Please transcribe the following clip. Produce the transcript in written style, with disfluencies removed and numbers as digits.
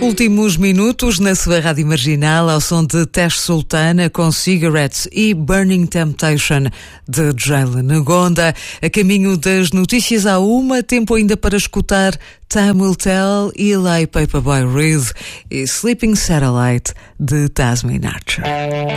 Últimos minutos na sua rádio marginal ao som de Tesh Sultana com Cigarettes e Burning Temptation de Jalen Gonda. A caminho das notícias há tempo ainda para escutar Time Will Tell, Eli Paperboy Reed e Sleeping Satellite de Tasmin Archer.